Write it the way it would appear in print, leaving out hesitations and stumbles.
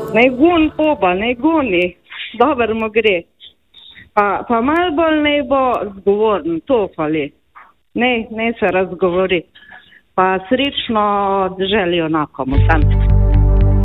Naj gun poba, naj goni, dobro mu gre. Pa malo bolj naj bo zgovoren, to fali. Ne se razgovori. Pa srečno želijo nakomu tam.